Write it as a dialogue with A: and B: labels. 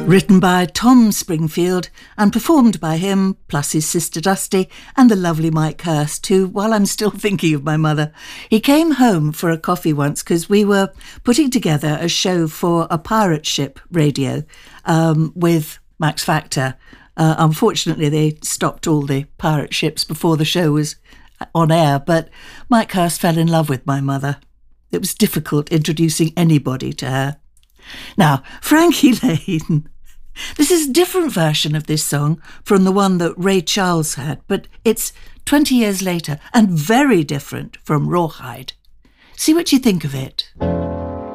A: Written by Tom Springfield and performed by him, plus his sister Dusty and the lovely Mike Hurst, who, while I'm still thinking of my mother, he came home for a coffee once because we were putting together a show for a pirate ship radio with Max Factor. Unfortunately, they stopped all the pirate ships before the show was on air, but Mike Hurst fell in love with my mother. It was difficult introducing anybody to her. Now, Frankie Lane. This is a different version of this song from the one that Ray Charles had, but it's 20 years later and very different from Rawhide. See what you think of it.